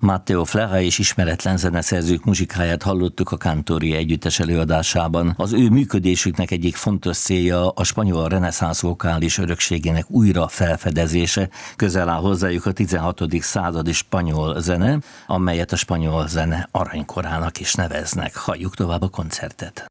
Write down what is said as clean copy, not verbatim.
Matteo Flecha és ismeretlen zeneszerzők muzsikáját hallottuk a Kántori együttes előadásában. Az ő működésüknek egyik fontos célja a spanyol reneszánsz vokális örökségének újra felfedezése. Közel áll hozzájuk a 16. századi spanyol zene, amelyet a spanyol zene aranykorának is neveznek. Halljuk tovább a koncertet.